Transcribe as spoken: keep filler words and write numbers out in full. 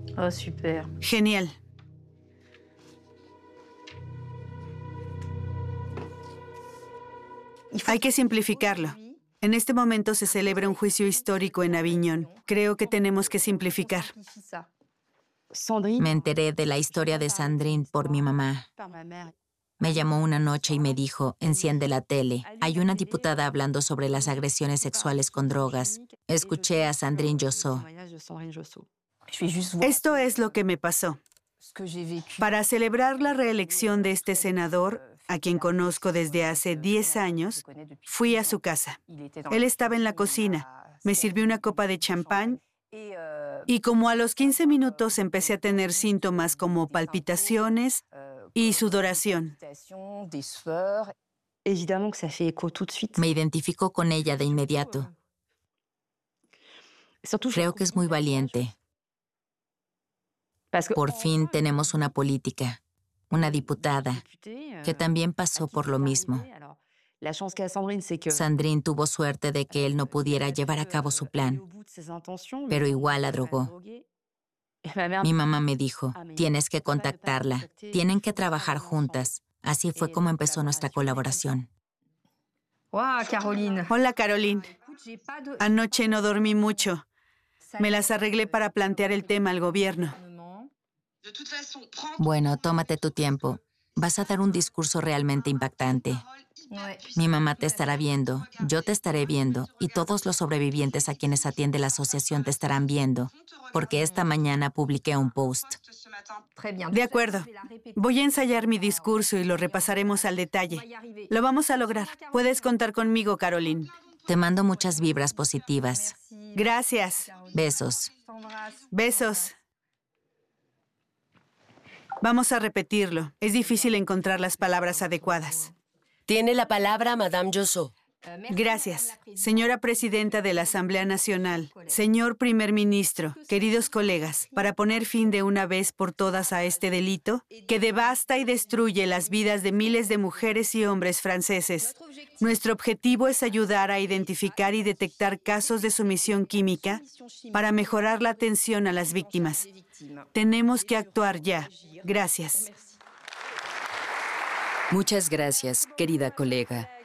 Oh, super. Genial. Hay que simplificarlo. En este momento se celebra un juicio histórico en Aviñón. Creo que tenemos que simplificar. Me enteré de la historia de Sandrine por mi mamá. Me llamó una noche y me dijo, enciende la tele. Hay una diputada hablando sobre las agresiones sexuales con drogas. Escuché a Sandrine Josso. Esto es lo que me pasó. Para celebrar la reelección de este senador, a quien conozco desde hace diez años, fui a su casa. Él estaba en la cocina. Me sirvió una copa de champán y como a los quince minutos empecé a tener síntomas como palpitaciones y sudoración. Me identificó con ella de inmediato. Creo que es muy valiente. Por fin tenemos una política, una diputada, que también pasó por lo mismo. Sandrine tuvo suerte de que él no pudiera llevar a cabo su plan, pero igual la drogó. Mi mamá me dijo, tienes que contactarla, tienen que trabajar juntas. Así fue como empezó nuestra colaboración. Hola, Caroline. Hola, Caroline. Anoche no dormí mucho. Me las arreglé para plantear el tema al gobierno. Bueno, tómate tu tiempo. Vas a dar un discurso realmente impactante. Mi mamá te estará viendo, yo te estaré viendo y todos los sobrevivientes a quienes atiende la asociación te estarán viendo, porque esta mañana publiqué un post. De acuerdo. Voy a ensayar mi discurso y lo repasaremos al detalle. Lo vamos a lograr. Puedes contar conmigo, Caroline. Te mando muchas vibras positivas. Gracias. Besos. Besos. Vamos a repetirlo. Es difícil encontrar las palabras adecuadas. Tiene la palabra Madame Josso. Gracias. Señora Presidenta de la Asamblea Nacional, señor Primer Ministro, queridos colegas, para poner fin de una vez por todas a este delito que devasta y destruye las vidas de miles de mujeres y hombres franceses. Nuestro objetivo es ayudar a identificar y detectar casos de sumisión química para mejorar la atención a las víctimas. Tenemos que actuar ya. Gracias. Muchas gracias, querida colega.